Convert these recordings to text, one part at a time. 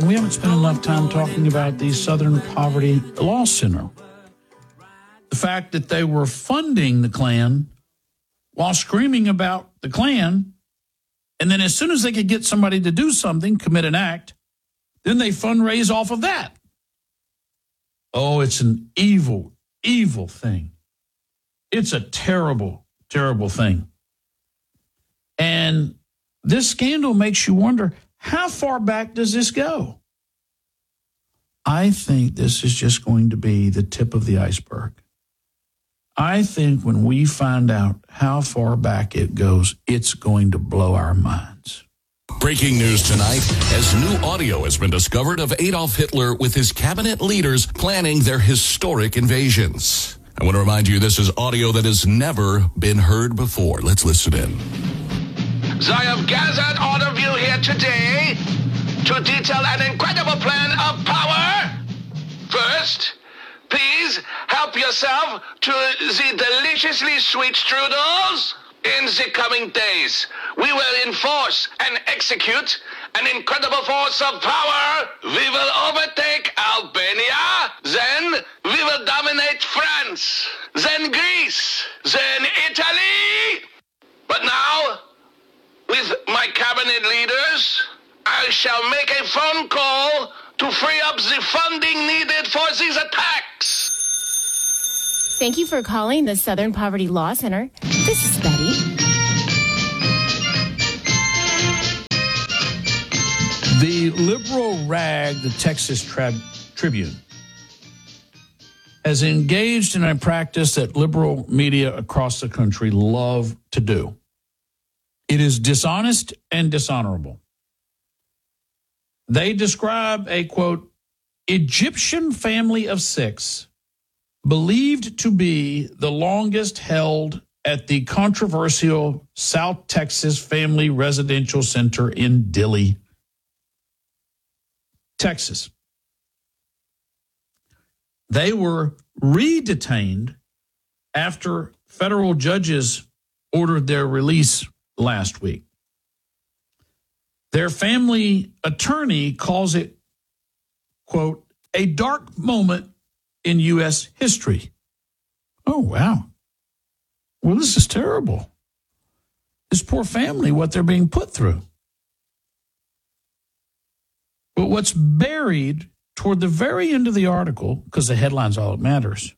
and we haven't spent enough time talking about the Southern Poverty Law Center. The fact that they were funding the Klan while screaming about the Klan, and then as soon as they could get somebody to do something, commit an act, then they fundraise off of that. Oh, it's an evil, evil thing. It's a terrible, terrible thing. And this scandal makes you wonder, how far back does this go? I think this is just going to be the tip of the iceberg. I think when we find out how far back it goes, it's going to blow our minds. Breaking news tonight, as new audio has been discovered of Adolf Hitler with his cabinet leaders planning their historic invasions. I want to remind you this is audio that has never been heard before. Let's listen in. I have gathered all of you here today to detail an incredible plan of power. First, please help yourself to the deliciously sweet strudels. In the coming days, we will enforce and execute an incredible force of power. We will overtake Albania, then we will dominate France, then Greece, then Italy. But now, with my cabinet leaders, I shall make a phone call to free up the funding needed for these attacks. Thank you for calling the Southern Poverty Law Center. This is Betty. The liberal rag, the Texas Tribune, has engaged in a practice that liberal media across the country love to do. It is dishonest and dishonorable. They describe a, quote, Egyptian family of 6 believed to be the longest held at the controversial South Texas Family Residential Center in Dilley, Texas. They were re-detained after federal judges ordered their release last week. Their family attorney calls it, quote, a dark moment in U.S. history. Oh, wow. Well, this is terrible. This poor family, what they're being put through. But what's buried toward the very end of the article, because the headline's all that matters,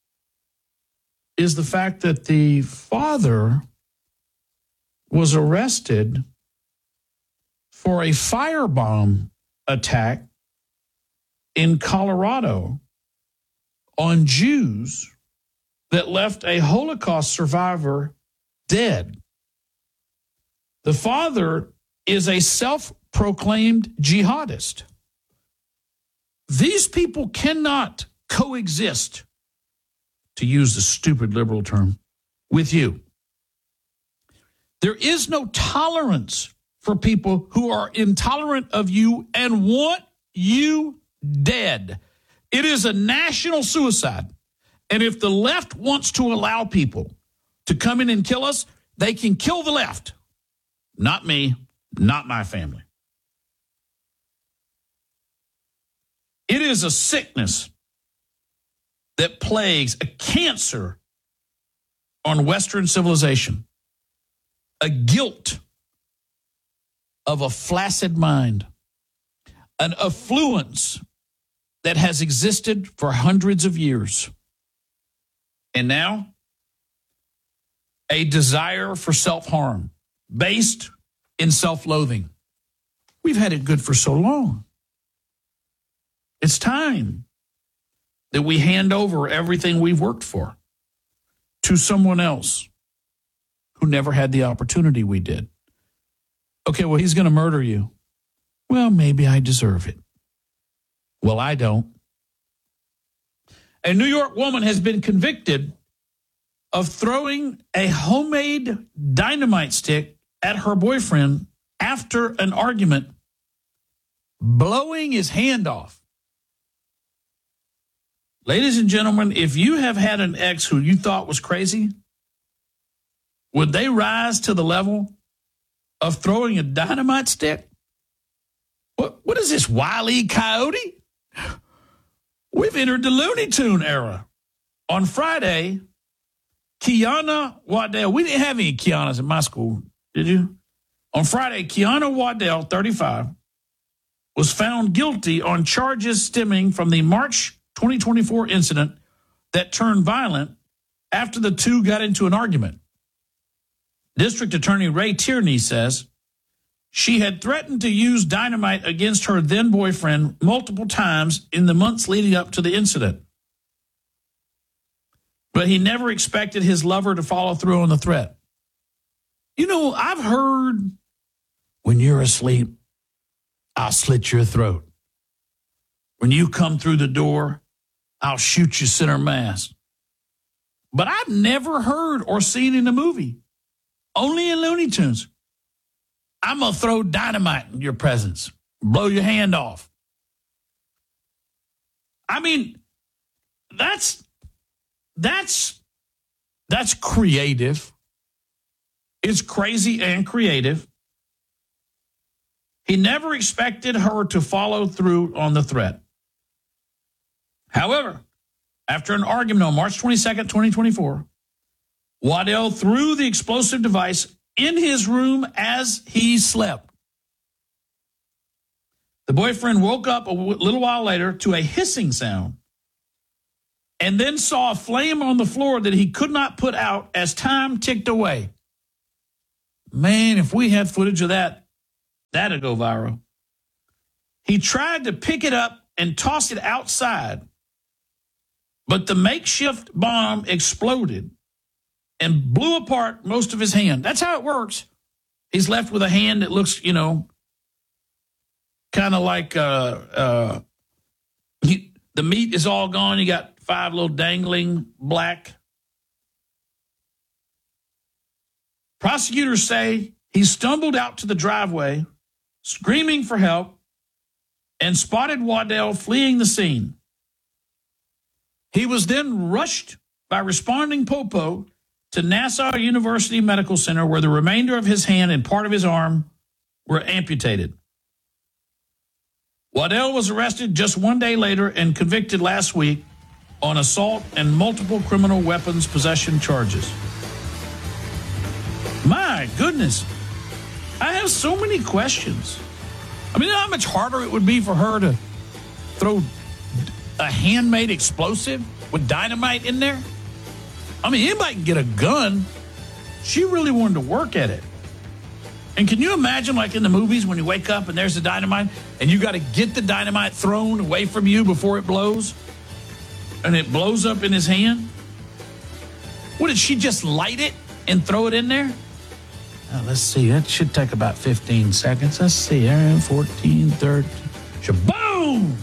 is the fact that the father was arrested for a firebomb attack in Colorado on Jews that left a Holocaust survivor dead. The father is a self-proclaimed jihadist. These people cannot coexist, to use the stupid liberal term, with you. There is no tolerance for people who are intolerant of you and want you dead. It is a national suicide. And if the left wants to allow people to come in and kill us, they can kill the left. Not me, not my family. It is a sickness that plagues, a cancer on Western civilization, a guilt of a flaccid mind, an affluence that has existed for hundreds of years. And now, a desire for self-harm based in self-loathing. We've had it good for so long. It's time that we hand over everything we've worked for to someone else who never had the opportunity we did. Okay, well, he's going to murder you. Well, maybe I deserve it. Well, I don't. A New York woman has been convicted of throwing a homemade dynamite stick at her boyfriend after an argument, blowing his hand off. Ladies and gentlemen, if you have had an ex who you thought was crazy, would they rise to the level of throwing a dynamite stick? What is this, Wile E. Coyote? We've entered the Looney Tune era. On Friday, Kiana Waddell, we didn't have any Kianas in my school, did you? On Friday, Kiana Waddell, 35, was found guilty on charges stemming from the March 2024 incident that turned violent after the two got into an argument. District Attorney Ray Tierney says she had threatened to use dynamite against her then-boyfriend multiple times in the months leading up to the incident. But he never expected his lover to follow through on the threat. You know, I've heard, when you're asleep, I'll slit your throat. When you come through the door, I'll shoot you center mass. But I've never heard or seen in a movie, only in Looney Tunes, I'm going to throw dynamite in your presence, blow your hand off. I mean, that's creative. It's crazy and creative. He never expected her to follow through on the threat. However, after an argument on March 22nd, 2024, Waddell threw the explosive device in his room as he slept. The boyfriend woke up a little while later to a hissing sound and then saw a flame on the floor that he could not put out as time ticked away. Man, if we had footage of that, that'd go viral. He tried to pick it up and toss it outside, but the makeshift bomb exploded and blew apart most of his hand. That's how it works. He's left with a hand that looks, kind of like the meat is all gone. You got 5 little dangling black. Prosecutors say he stumbled out to the driveway, screaming for help, and spotted Waddell fleeing the scene. He was then rushed by responding popo to Nassau University Medical Center, where the remainder of his hand and part of his arm were amputated. Waddell was arrested just 1 day later and convicted last week on assault and multiple criminal weapons possession charges. My goodness, I have so many questions. I mean, you know how much harder it would be for her to throw a handmade explosive with dynamite in there? I mean, anybody can get a gun. She really wanted to work at it. And can you imagine, like in the movies, when you wake up and there's the dynamite, and you got to get the dynamite thrown away from you before it blows, and it blows up in his hand? What, did she just light it and throw it in there? Let's see. That should take about 15 seconds. Let's see. 14, 13. Shaboom!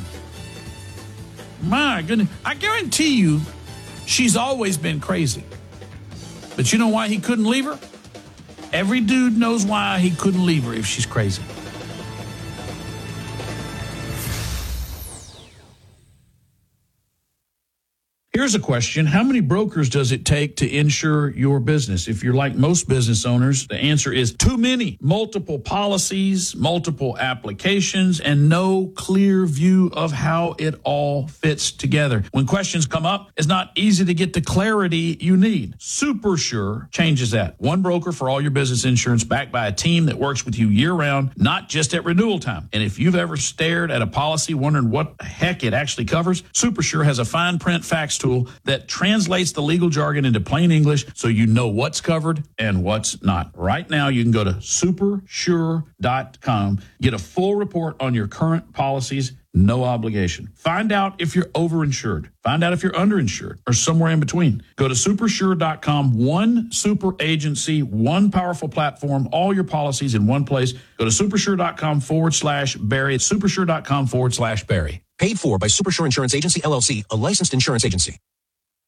My goodness. I guarantee you, she's always been crazy. But you know why he couldn't leave her? Every dude knows why he couldn't leave her if she's crazy. Here's a question. How many brokers does it take to insure your business? If you're like most business owners, the answer is too many. Multiple policies, multiple applications, and no clear view of how it all fits together. When questions come up, it's not easy to get the clarity you need. SuperSure changes that. One broker for all your business insurance, backed by a team that works with you year-round, not just at renewal time. And if you've ever stared at a policy wondering what the heck it actually covers, SuperSure has a fine print facts tool that translates the legal jargon into plain English so you know what's covered and what's not. Right now, you can go to supersure.com, get a full report on your current policies, no obligation. Find out if you're overinsured. Find out if you're underinsured or somewhere in between. Go to supersure.com, one super agency, one powerful platform, all your policies in one place. Go to supersure.com/Barry. It's supersure.com/Barry. Paid for by Supersure Insurance Agency, LLC, a licensed insurance agency.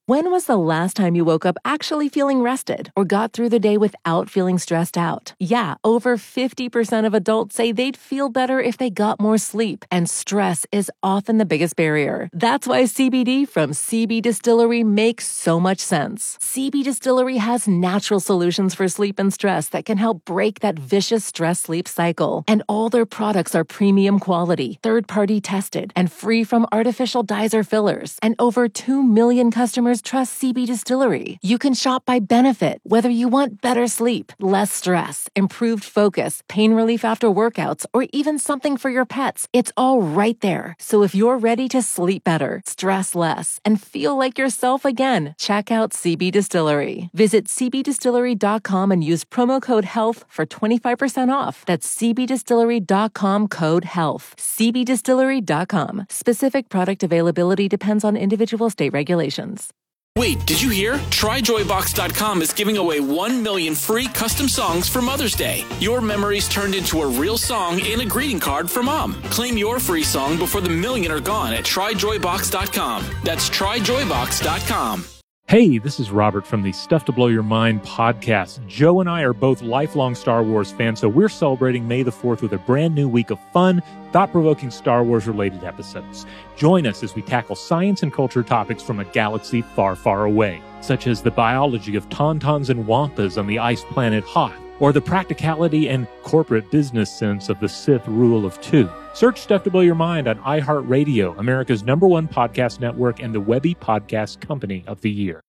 When was the last time you woke up actually feeling rested or got through the day without feeling stressed out? Yeah, over 50% of adults say they'd feel better if they got more sleep, and stress is often the biggest barrier. That's why CBD from CB Distillery makes so much sense. CB Distillery has natural solutions for sleep and stress that can help break that vicious stress-sleep cycle. And all their products are premium quality, third-party tested, and free from artificial dyes or fillers. And over 2 million customers trust CB Distillery. You can shop by benefit, whether you want better sleep, less stress, improved focus, pain relief after workouts, or even something for your pets. It's all right there. So if you're ready to sleep better, stress less, and feel like yourself again, check out CB Distillery. Visit cbdistillery.com and use promo code HEALTH for 25% off. That's cbdistillery.com, code HEALTH. cbdistillery.com. Specific product availability depends on individual state regulations. Wait, did you hear? TryJoyBox.com is giving away 1 million free custom songs for Mother's Day. Your memories turned into a real song and a greeting card for Mom. Claim your free song before the million are gone at TryJoyBox.com. That's TryJoyBox.com. Hey, this is Robert from the Stuff to Blow Your Mind podcast. Joe and I are both lifelong Star Wars fans, so we're celebrating May the 4th with a brand new week of fun, thought-provoking Star Wars-related episodes. Join us as we tackle science and culture topics from a galaxy far, far away, such as the biology of tauntauns and wampas on the ice planet Hoth, or the practicality and corporate business sense of the Sith rule of two. Search Stuff to Blow Your Mind on iHeartRadio, America's #1 podcast network and the Webby Podcast Company of the Year.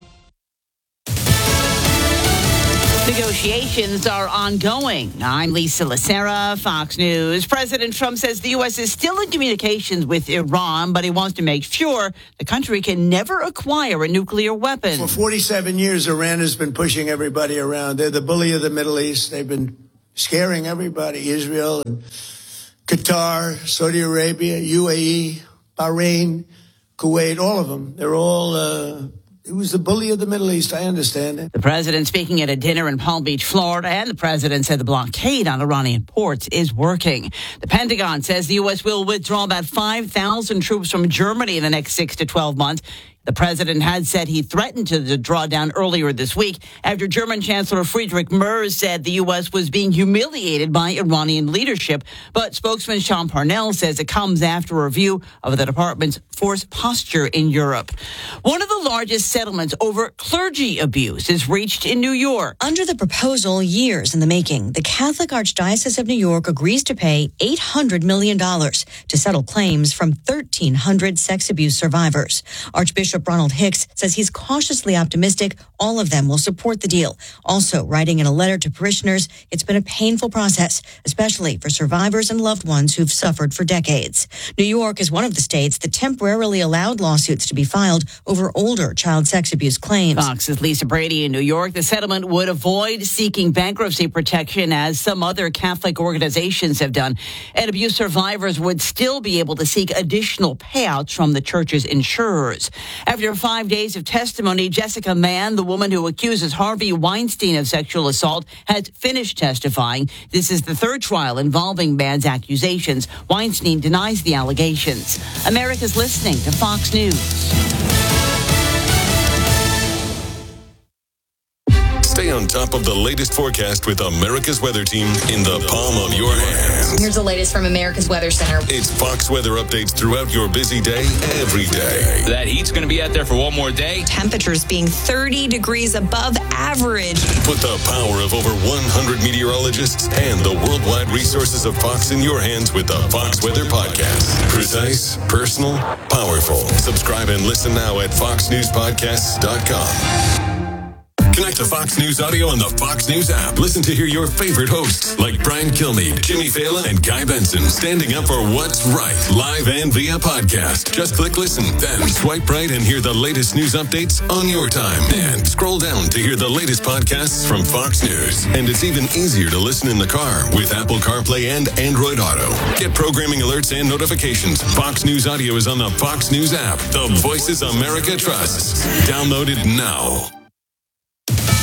Negotiations are ongoing. I'm Lisa Lacera, Fox News. President Trump says the U.S. is still in communications with Iran, but he wants to make sure the country can never acquire a nuclear weapon. For 47 years, Iran has been pushing everybody around. They're the bully of the Middle East. They've been scaring everybody. Israel, Qatar, Saudi Arabia, UAE, Bahrain, Kuwait, all of them. They're all... It was the bully of the Middle East. I understand it. The president speaking at a dinner in Palm Beach, Florida, and the president said the blockade on Iranian ports is working. The Pentagon says the U.S. will withdraw about 5,000 troops from Germany in the next 6 to 12 months. The president had said he threatened to draw down earlier this week after German Chancellor Friedrich Merz said the U.S. was being humiliated by Iranian leadership. But spokesman Sean Parnell says it comes after a review of the department's force posture in Europe. One of the largest settlements over clergy abuse is reached in New York. Under the proposal, years in the making, the Catholic Archdiocese of New York agrees to pay $800 million to settle claims from 1,300 sex abuse survivors. Archbishop Ronald Hicks says he's cautiously optimistic all of them will support the deal. Also, writing in a letter to parishioners, it's been a painful process, especially for survivors and loved ones who've suffered for decades. New York is one of the states that temporarily allowed lawsuits to be filed over older child sex abuse claims. Fox's Lisa Brady in New York. The settlement would avoid seeking bankruptcy protection as some other Catholic organizations have done. And abuse survivors would still be able to seek additional payouts from the church's insurers. After 5 days of testimony, Jessica Mann, the woman who accuses Harvey Weinstein of sexual assault, has finished testifying. This is the third trial involving Mann's accusations. Weinstein denies the allegations. America's listening to Fox News. Stay on top of the latest forecast with America's Weather Team in the palm of your hand. Here's the latest from America's Weather Center. It's Fox weather updates throughout your busy day, every day. That heat's going to be out there for one more day. Temperatures being 30 degrees above average. Put the power of over 100 meteorologists and the worldwide resources of Fox in your hands with the Fox Weather Podcast. Precise, personal, powerful. Subscribe and listen now at foxnewspodcasts.com. Connect to Fox News Audio on the Fox News app. Listen to hear your favorite hosts like Brian Kilmeade, Jimmy Fallon, and Guy Benson standing up for what's right, live and via podcast. Just click listen, then swipe right and hear the latest news updates on your time. And scroll down to hear the latest podcasts from Fox News. And it's even easier to listen in the car with Apple CarPlay and Android Auto. Get programming alerts and notifications. Fox News Audio is on the Fox News app. The voices America trusts. Download it now.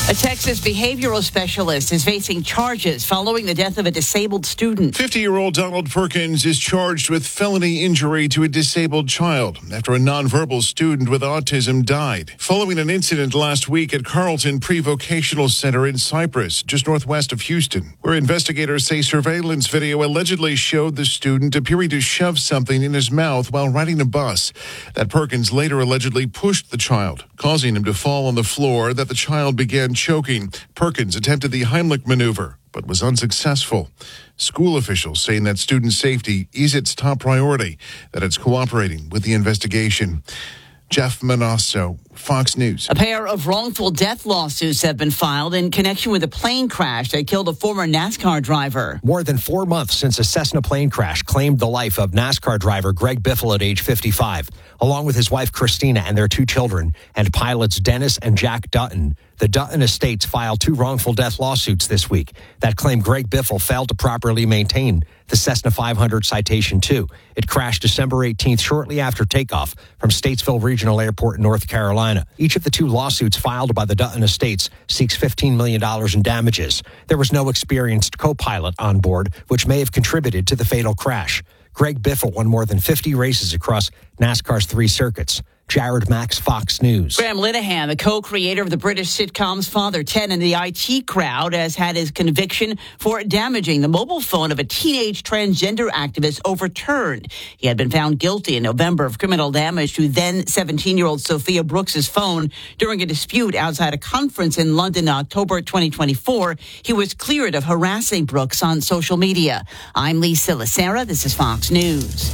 A Texas behavioral specialist is facing charges following the death of a disabled student. 50-year-old Donald Perkins is charged with felony injury to a disabled child after a nonverbal student with autism died. Following an incident last week at Carlton Pre-Vocational Center in Cypress, just northwest of Houston, where investigators say surveillance video allegedly showed the student appearing to shove something in his mouth while riding a bus. That Perkins later allegedly pushed the child, causing him to fall on the floor, that the child began choking. Perkins attempted the Heimlich maneuver, but was unsuccessful. School officials saying that student safety is its top priority, that it's cooperating with the investigation. Jeff Manasso, Fox News. A pair of wrongful death lawsuits have been filed in connection with a plane crash that killed a former NASCAR driver. More than 4 months since a Cessna plane crash claimed the life of NASCAR driver Greg Biffle at age 55, along with his wife Christina and their 2 children, and pilots Dennis and Jack Dutton. The Dutton estates filed 2 wrongful death lawsuits this week that claim Greg Biffle failed to properly maintain the Cessna 500 Citation II. It crashed December 18th, shortly after takeoff from Statesville Regional Airport in North Carolina. Each of the 2 lawsuits filed by the Dutton estates seeks $15 million in damages. There was no experienced co-pilot on board, which may have contributed to the fatal crash. Greg Biffle won more than 50 races across NASCAR's 3 circuits. Jared Max, Fox News. Graham Linehan, the co-creator of the British sitcoms Father Ted and the IT Crowd, has had his conviction for damaging the mobile phone of a teenage transgender activist overturned. He had been found guilty in November of criminal damage to then 17-year-old Sophia Brooks's phone during a dispute outside a conference in London in October 2024. He was cleared of harassing Brooks on social media. I'm Lisa Lacera. This is Fox News.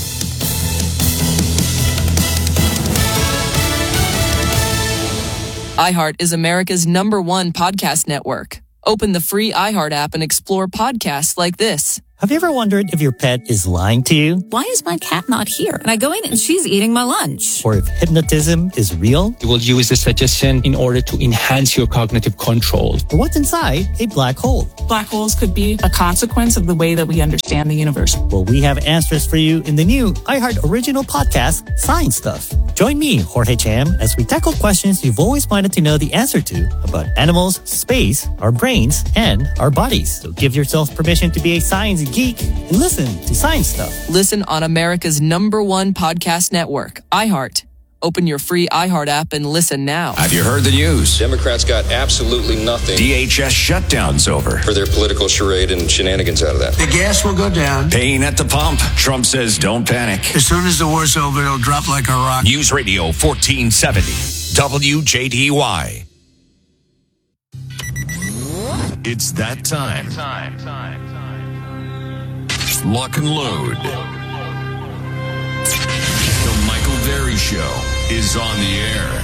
iHeart is America's #1 podcast network. Open the free iHeart app and explore podcasts like this. Have you ever wondered if your pet is lying to you? Why is my cat not here? And I go in and she's eating my lunch. Or if hypnotism is real? You will use the suggestion in order to enhance your cognitive control. Or what's inside a black hole? Black holes could be a consequence of the way that we understand the universe. Well, we have answers for you in the new iHeart original podcast, Science Stuff. Join me, Jorge Cham, as we tackle questions you've always wanted to know the answer to about animals, space, our brains, and our bodies. So give yourself permission to be a science geek and listen to Science Stuff. Listen on America's #1 podcast network, iHeart. Open your free iHeart app and listen now. Have you heard the news? Democrats got absolutely nothing. DHS shutdown's over. For their political charade and shenanigans out of that. The gas will go down. Pain at the pump. Trump says don't panic. As soon as the war's over, it'll drop like a rock. News Radio 1470. WJDY. It's that time. Lock and load. The Michael Berry Show is on the air.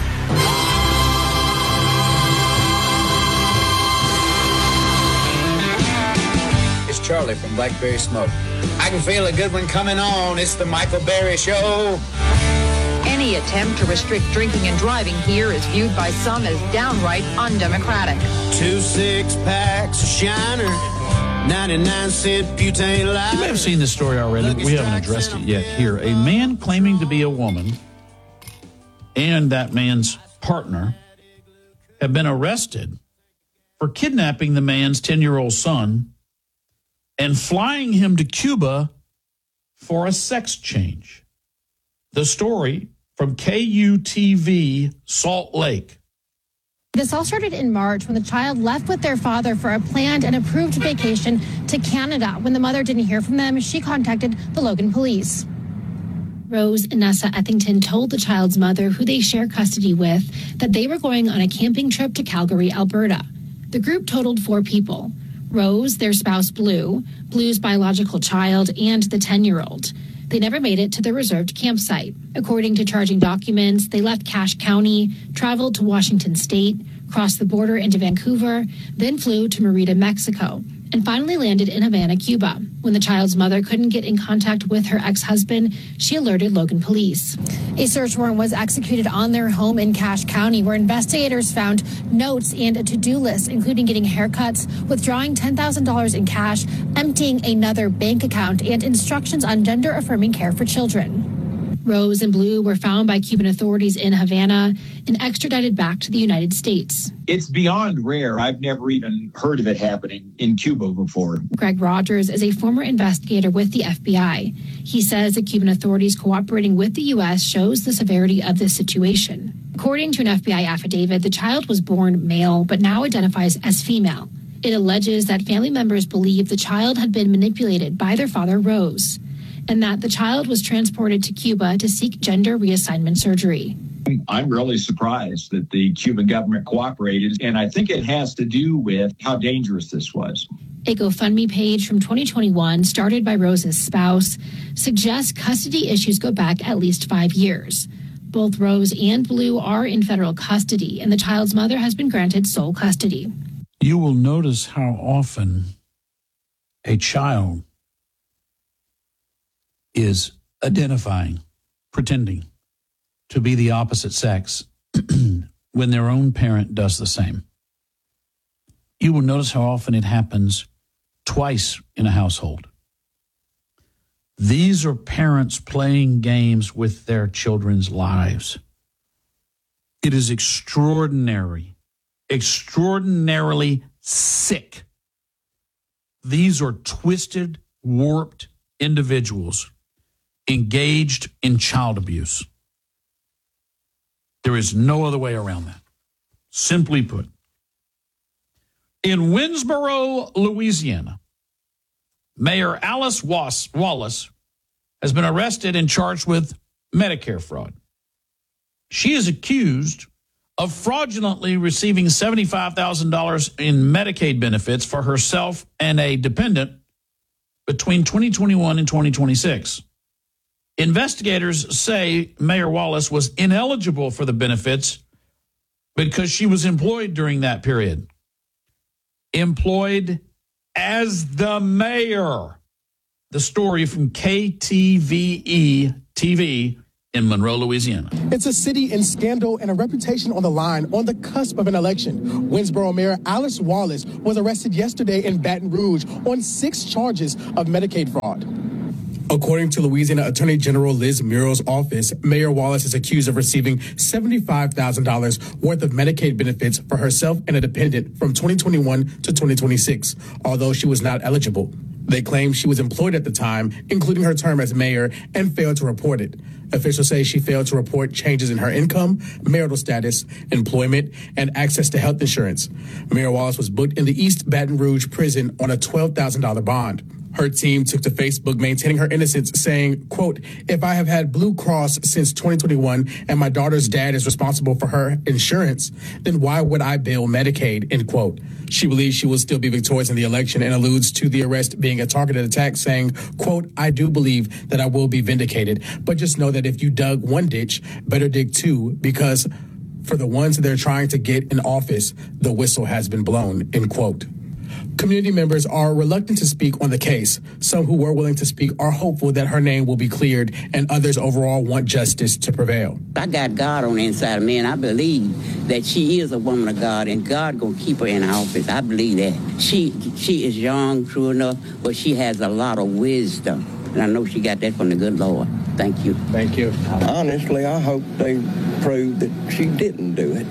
It's Charlie from Blackberry Smoke. I can feel a good one coming on. It's the Michael Berry Show. Any attempt to restrict drinking and driving here is viewed by some as downright undemocratic. 2 6-packs of Shiner, 99-cent butane lighter. You may have seen this story already, but we haven't addressed it yet here. A man claiming to be a woman and that man's partner have been arrested for kidnapping the man's 10-year-old son and flying him to Cuba for a sex change. The story from KUTV Salt Lake. This all started in March when the child left with their father for a planned and approved vacation to Canada. When the mother didn't hear from them, she contacted the Logan police. Rose Inessa Ethington told the child's mother, who they share custody with, that they were going on a camping trip to Calgary, Alberta. The group totaled 4 people: Rose, their spouse Blue, Blue's biological child, and the 10-year-old. They never made it to the reserved campsite. According to charging documents, they left Cache County, traveled to Washington State, crossed the border into Vancouver, then flew to Merida, Mexico, and finally landed in Havana, Cuba. When the child's mother couldn't get in contact with her ex-husband, she alerted Logan police. A search warrant was executed on their home in Cache County, where investigators found notes and a to-do list, including getting haircuts, withdrawing $10,000 in cash, emptying another bank account, and instructions on gender-affirming care for children. Rose and Blue were found by Cuban authorities in Havana and extradited back to the United States. It's beyond rare. I've never even heard of it happening in Cuba before. Greg Rogers is a former investigator with the FBI. He says the Cuban authorities cooperating with the U.S. shows the severity of this situation. According to an FBI affidavit, the child was born male but now identifies as female. It alleges that family members believe the child had been manipulated by their father, Rose, and that the child was transported to Cuba to seek gender reassignment surgery. I'm really surprised that the Cuban government cooperated, and I think it has to do with how dangerous this was. A GoFundMe page from 2021, started by Rose's spouse, suggests custody issues go back at least 5 years. Both Rose and Blue are in federal custody, and the child's mother has been granted sole custody. You will notice how often a child is identifying, pretending to be the opposite sex when their own parent does the same. You will notice how often it happens twice in a household. These are parents playing games with their children's lives. It is extraordinarily sick. These are twisted, warped individuals engaged in child abuse. There is no other way around that. Simply put, in Winsboro, Louisiana, Mayor Alice Wallace has been arrested and charged with Medicare fraud. She is accused of fraudulently receiving $75,000 in Medicaid benefits for herself and a dependent between 2021 and 2026. Investigators say Mayor Wallace was ineligible for the benefits because she was employed during that period. Employed as the mayor. The story from KTVE TV in Monroe, Louisiana. It's a city in scandal and a reputation on the line on the cusp of an election. Winsboro Mayor Alice Wallace was arrested yesterday in Baton Rouge on 6 charges of Medicaid fraud. According to Louisiana Attorney General Liz Murrow's office, Mayor Wallace is accused of receiving $75,000 worth of Medicaid benefits for herself and a dependent from 2021 to 2026, although she was not eligible. They claim she was employed at the time, including her term as mayor, and failed to report it. Officials say she failed to report changes in her income, marital status, employment, and access to health insurance. Mayor Wallace was booked in the East Baton Rouge prison on a $12,000 bond. Her team took to Facebook maintaining her innocence, saying, quote, "If I have had Blue Cross since 2021 and my daughter's dad is responsible for her insurance, then why would I bill Medicaid?" End quote. She believes she will still be victorious in the election and alludes to the arrest being a targeted attack, saying, quote, "I do believe that I will be vindicated, but just know that if you dug one ditch, better dig two, because for the ones that they're trying to get in office, the whistle has been blown," end quote. Community members are reluctant to speak on the case. Some who were willing to speak are hopeful that her name will be cleared, and others overall want justice to prevail. I got God on the inside of me, and I believe that she is a woman of God, and God gonna keep her in office. I believe that. She is young, true enough, but she has a lot of wisdom, and I know she got that from the good Lord. Thank you. Thank you. Honestly, I hope they prove that she didn't do it,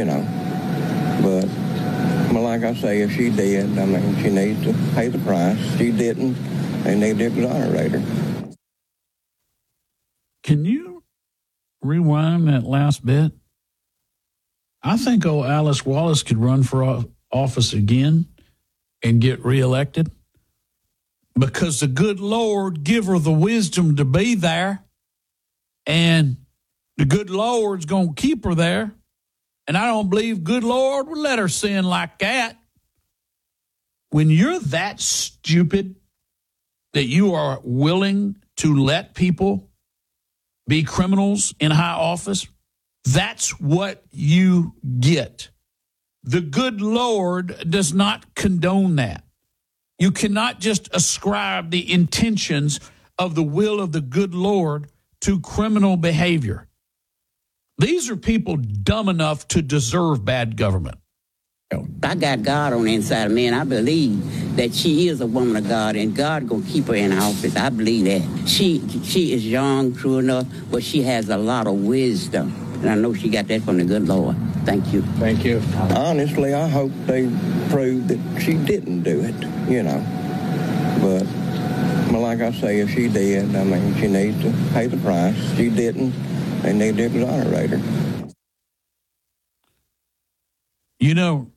but... Well, like I say, if she did, she needs to pay the price. She didn't. They need to exonerate her. Can you rewind that last bit? I think old Alice Wallace could run for office again and get reelected because the good Lord give her the wisdom to be there, and the good Lord's going to keep her there. And I don't believe good Lord would let her sin like that. When you're that stupid that you are willing to let people be criminals in high office, that's what you get. The good Lord does not condone that. You cannot just ascribe the intentions of the will of the good Lord to criminal behavior. These are people dumb enough to deserve bad government. I got God on the inside of me, and I believe that she is a woman of God, and God gonna keep her in office. I believe that. She is young, true enough, but she has a lot of wisdom, and I know she got that from the good Lord. Thank you. Thank you. Honestly, I hope they prove that she didn't do it, you know. But like I say, if she did, I mean, she needs to pay the price. She didn't. They need to exonerate her. You know,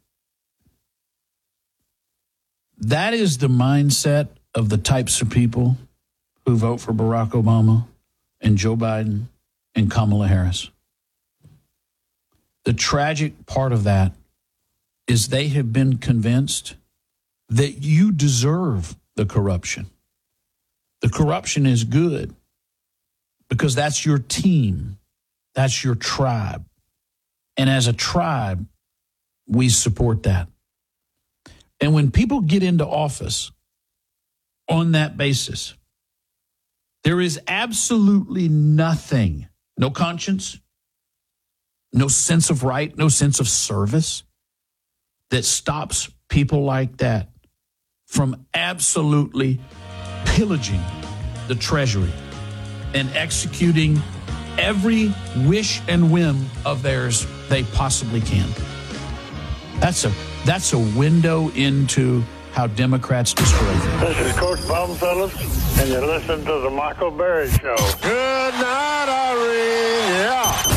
that is the mindset of the types of people who vote for Barack Obama and Joe Biden and Kamala Harris. The tragic part of that is they have been convinced that you deserve the corruption. The corruption is good because that's your team. That's your tribe. And as a tribe, we support that. And when people get into office on that basis, there is absolutely nothing, no conscience, no sense of right, no sense of service that stops people like that from absolutely pillaging the treasury and executing every wish and whim of theirs they possibly can. That's a window into how Democrats destroy things. This is Coach Bob Phillips, and you're listening to the Michael Berry Show. Good night, Irene. Yeah.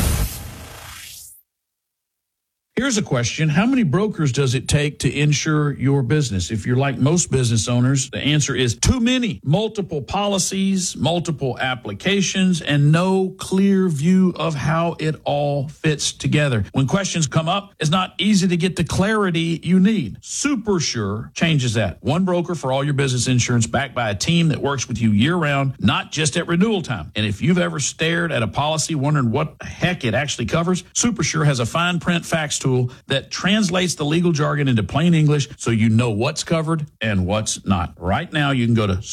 Here's a question. How many brokers does it take to insure your business? If you're like most business owners, the answer is too many. Multiple policies, multiple applications, and no clear view of how it all fits together. When questions come up, it's not easy to get the clarity you need. SuperSure changes that. One broker for all your business insurance backed by a team that works with you year-round, not just at renewal time. And if you've ever stared at a policy wondering what the heck it actually covers, SuperSure has a fine print fax tool that translates the legal jargon into plain English so you know what's covered and what's not. Right now, you can go to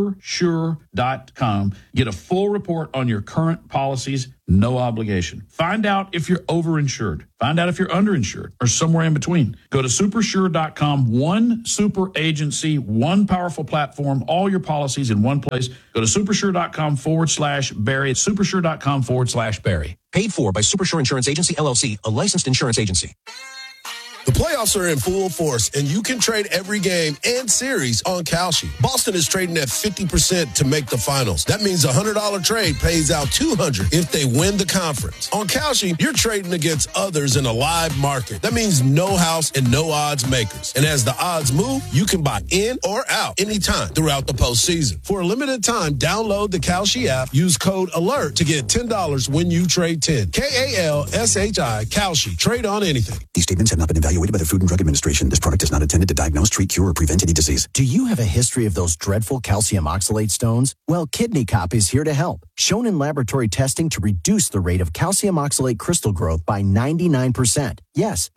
supersure.com, get a full report on your current policies, no obligation. Find out if you're overinsured. Find out if you're underinsured or somewhere in between. Go to supersure.com, one super agency, one powerful platform, all your policies in one place. Go to supersure.com/Barry. It's supersure.com/Barry. Paid for by Supersure Insurance Agency, LLC, a licensed insurance agency. The playoffs are in full force, and you can trade every game and series on Kalshi. Boston is trading at 50% to make the finals. That means a $100 trade pays out $200 if they win the conference. On Kalshi, you're trading against others in a live market. That means no house and no odds makers. And as the odds move, you can buy in or out anytime throughout the postseason. For a limited time, download the Kalshi app. Use code ALERT to get $10 when you trade 10. KALSHI, Kalshi. Trade on anything. These statements have not been evaluated by the Food and Drug Administration. This product is not intended to diagnose, treat, cure, or prevent any disease. Do you have a history of those dreadful calcium oxalate stones? Well, Kidney Cop is here to help. Shown in laboratory testing to reduce the rate of calcium oxalate crystal growth by 99%. Yes,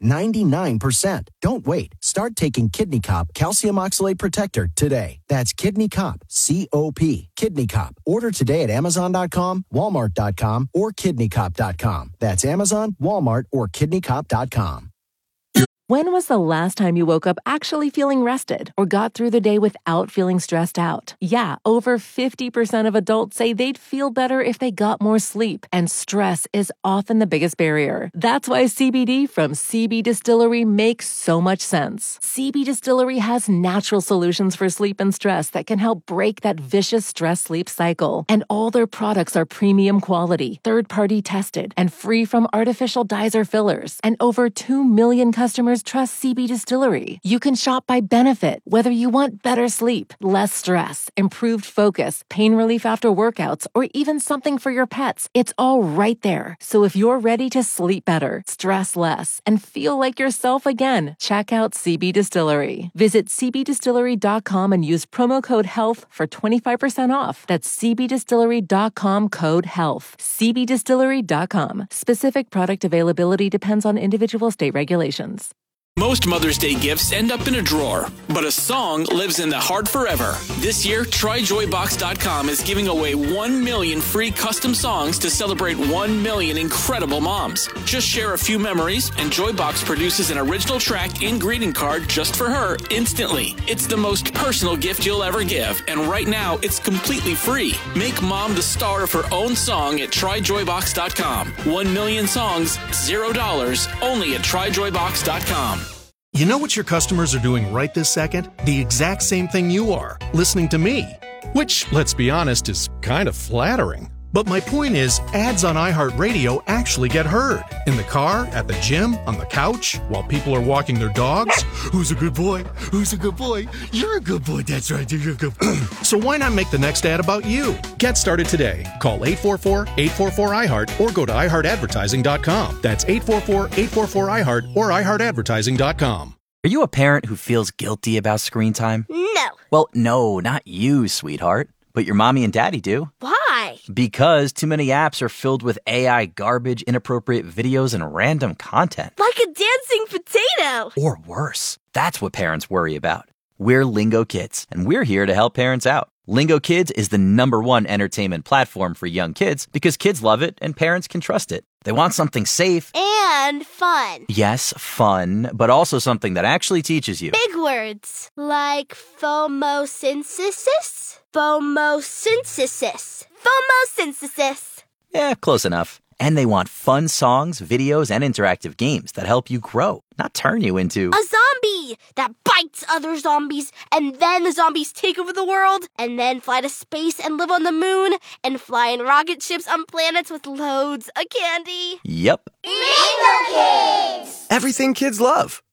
99%. Don't wait. Start taking Kidney Cop Calcium Oxalate Protector today. That's Kidney Cop, C-O-P. Kidney Cop. Order today at Amazon.com, Walmart.com, or KidneyCop.com. That's Amazon, Walmart, or KidneyCop.com. When was the last time you woke up actually feeling rested or got through the day without feeling stressed out? Yeah, over 50% of adults say they'd feel better if they got more sleep, and stress is often the biggest barrier. That's why CBD from CB Distillery makes so much sense. CB Distillery has natural solutions for sleep and stress that can help break that vicious stress-sleep cycle. And all their products are premium quality, third-party tested, and free from artificial dyes or fillers. And over 2 million customers trust CB Distillery. You can shop by benefit, whether you want better sleep, less stress, improved focus, pain relief after workouts, or even something for your pets. It's all right there. So if you're ready to sleep better, stress less, and feel like yourself again, check out CB Distillery. Visit cbdistillery.com and use promo code HEALTH for 25% off. That's cbdistillery.com, code HEALTH. cbdistillery.com. Specific product availability depends on individual state regulations. Most Mother's Day gifts end up in a drawer, but a song lives in the heart forever. This year, TryJoyBox.com is giving away 1 million free custom songs to celebrate 1 million incredible moms. Just share a few memories, and Joybox produces an original track and greeting card just for her instantly. It's the most personal gift you'll ever give, and right now, it's completely free. Make mom the star of her own song at TryJoyBox.com. 1 million songs, $0, only at TryJoyBox.com. You know what your customers are doing right this second? The exact same thing you are, listening to me. Which, let's be honest, is kind of flattering. But my point is, ads on iHeartRadio actually get heard. In the car, at the gym, on the couch, while people are walking their dogs. Who's a good boy? Who's a good boy? You're a good boy. That's right. You're a good boy. So why not make the next ad about you? Get started today. Call 844-844-iHeart or go to iHeartAdvertising.com. That's 844-844-iHeart or iHeartAdvertising.com. Are you a parent who feels guilty about screen time? No. Well, no, not you, sweetheart. But your mommy and daddy do. Why? Because too many apps are filled with AI garbage, inappropriate videos, and random content. Like a dancing potato. Or worse. That's what parents worry about. We're Lingo Kids, and we're here to help parents out. Lingo Kids is the #1 entertainment platform for young kids because kids love it and parents can trust it. They want something safe. And fun. Yes, fun, but also something that actually teaches you. Big words. Like phomosynthesis? Phomosynthesis. Phomosynthesis. Yeah, close enough. And they want fun songs, videos, and interactive games that help you grow, not turn you into a zombie that bites other zombies, and then the zombies take over the world, and then fly to space and live on the moon, and fly in rocket ships on planets with loads of candy. Yep. Lingo Kids! Everything kids love.